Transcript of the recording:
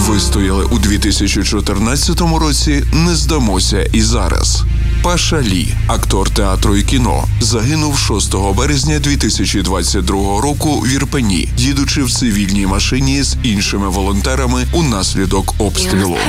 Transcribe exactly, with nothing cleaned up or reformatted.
Вистояли у дві тисячі чотирнадцятому році, не здамося і зараз. Паша Лі, актор театру і кіно, загинув шостого березня дві тисячі двадцять другого року в Ірпені, їдучи в цивільній машині з іншими волонтерами унаслідок обстрілу.